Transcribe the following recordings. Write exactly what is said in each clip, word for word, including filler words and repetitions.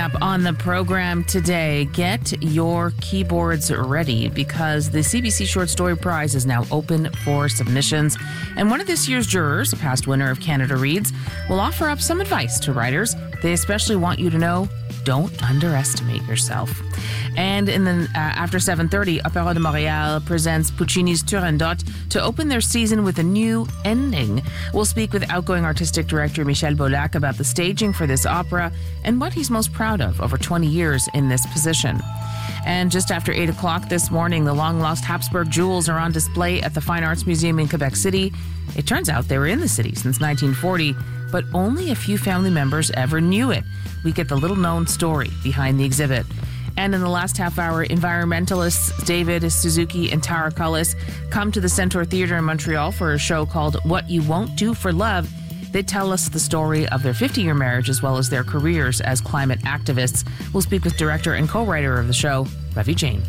up on the program today, get your keyboards ready because the C B C Short Story Prize is now open for submissions. And one of this year's jurors, past winner of Canada Reads, will offer up some advice to writers. They especially want you to know, don't underestimate yourself. And in the, uh, after seven thirty, Opéra de Montréal presents Puccini's Turandot to open their season with a new ending. We'll speak with outgoing artistic director Michel Beaulac about the staging for this opera and what he's most proud of over twenty years in this position. And just after eight o'clock this morning, the long-lost Habsburg jewels are on display at the Fine Arts Museum in Quebec City. It turns out they were in the city since nineteen forty, but only a few family members ever knew it. We get the little-known story behind the exhibit. And in the last half hour, environmentalists David Suzuki and Tara Cullis come to the Centaur Theatre in Montreal for a show called What You Won't Do for Love. They tell us the story of their fifty-year marriage as well as their careers as climate activists. We'll speak with director and co-writer of the show, Ravi Jain.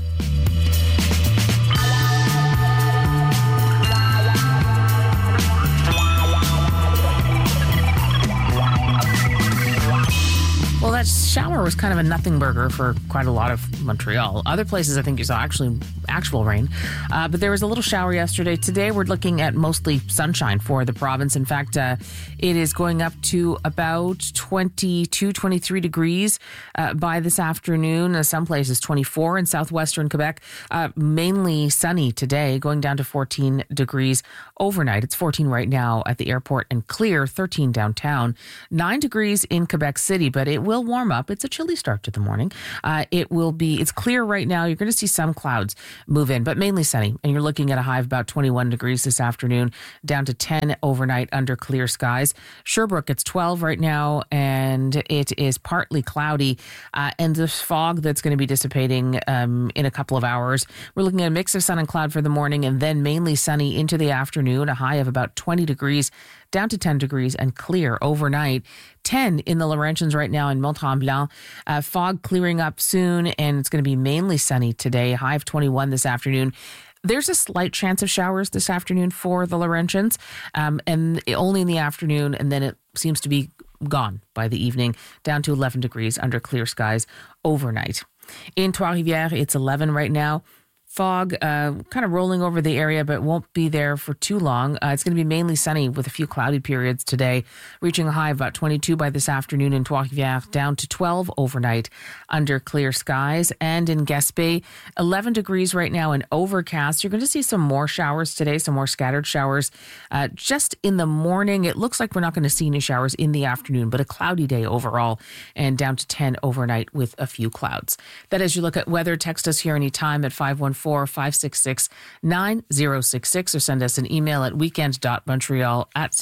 Well, that shower was kind of a nothing burger for quite a lot of Montreal. Other places, I think you saw actually actual rain. Uh, but there was a little shower yesterday. Today, we're looking at mostly sunshine for the province. In fact, uh, it is going up to about twenty-two, twenty-three degrees uh, by this afternoon. Uh, some places twenty-four in southwestern Quebec. Uh, mainly sunny today, going down to fourteen degrees overnight. It's fourteen right now at the airport and clear, thirteen downtown, nine degrees in Quebec City, but it will warm up. It's a chilly start to the morning. Uh, it will be, it's clear right now. You're going to see some clouds move in, but mainly sunny. And you're looking at a high of about twenty-one degrees this afternoon, down to ten overnight under clear skies. Sherbrooke, it's twelve right now, and it is partly cloudy. Uh, and the fog that's going to be dissipating um, in a couple of hours. We're looking at a mix of sun and cloud for the morning, and then mainly sunny into the afternoon, a high of about twenty degrees, down to ten degrees and clear overnight. ten in the Laurentians right now in Mont-Tremblant. Uh, fog clearing up soon, and it's going to be mainly sunny today. High of twenty-one this afternoon. There's a slight chance of showers this afternoon for the Laurentians, um, and only in the afternoon, and then it seems to be gone by the evening, down to eleven degrees under clear skies overnight. In Trois-Rivières, it's eleven right now. Fog uh, kind of rolling over the area, but won't be there for too long. Uh, it's going to be mainly sunny with a few cloudy periods today, reaching a high of about twenty-two by this afternoon in Trois-Rivières, down to twelve overnight under clear skies. And in Gaspé, eleven degrees right now and overcast. You're going to see some more showers today, some more scattered showers. Uh, just in the morning, it looks like we're not going to see any showers in the afternoon, but a cloudy day overall, and down to ten overnight with a few clouds. That as you look at weather, text us here anytime at five one four, five six six, nine zero six six or send us an email at weekend.montreal at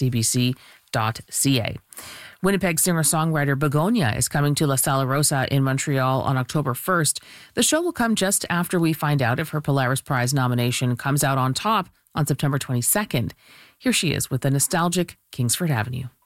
cbc.ca. Winnipeg singer-songwriter Begonia is coming to La Sala Rosa in Montreal on October first. The show will come just after we find out if her Polaris Prize nomination comes out on top on September twenty-second. Here she is with the nostalgic Kingsford Avenue.